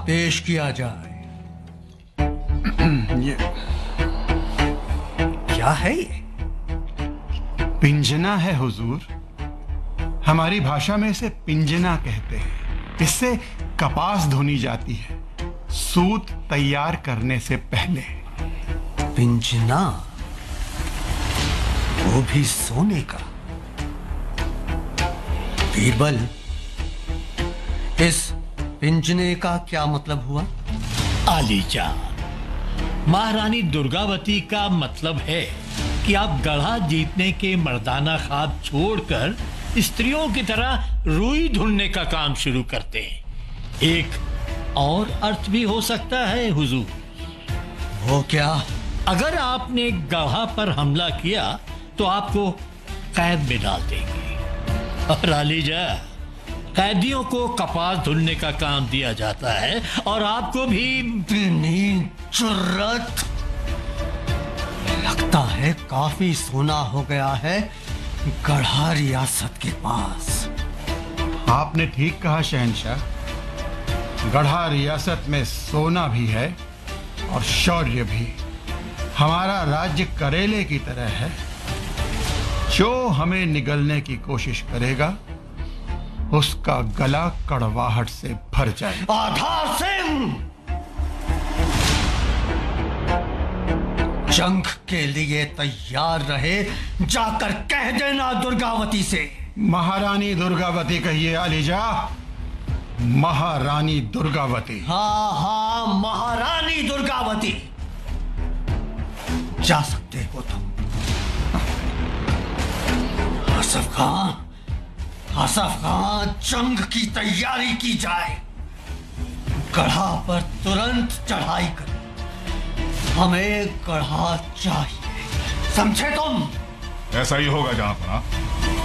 पेश किया जाए। ये क्या है ये? पिंजना है हुजूर। हमारी भाषा में इसे पिंजना कहते हैं। इससे कपास धुनी जाती है सूत तैयार करने से पहले। पिंजना, वो भी सोने का। बीरबल, इस पिंजने का क्या मतलब हुआ? आलीजान, महारानी दुर्गावती का मतलब है कि आप गढ़ा जीतने के मर्दाना ख्वाब छोड़कर स्त्रियों की तरह रुई ढूंढने का काम शुरू करते हैं। एक और अर्थ भी हो सकता है हुजूर। वो क्या? अगर आपने गढ़ा पर हमला किया तो आपको कैद में डाल देंगे। और आलीजा, कैदियों को कपास धुलने का काम दिया जाता है और आपको भी। इतनी जुर्रत! लगता है काफी सोना हो गया है गढ़ा रियासत के पास। आपने ठीक कहा शहंशाह। गढ़ा रियासत में सोना भी है और शौर्य भी। हमारा राज्य करेले की तरह है। जो हमें निगलने की कोशिश करेगा उसका गला कड़वाहट से भर जाए। आधार सिंह, जंग के लिए तैयार रहे। जाकर कह देना दुर्गावती से। महारानी दुर्गावती कहिए आलीजा, महारानी दुर्गावती। हाँ हाँ, महारानी दुर्गावती। जा सकते हो तुम। आसफ खान, जंग की तैयारी की जाए। गढ़ा पर तुरंत चढ़ाई करो। हमें गढ़ा चाहिए, समझे तुम? ऐसा ही होगा जहां पर।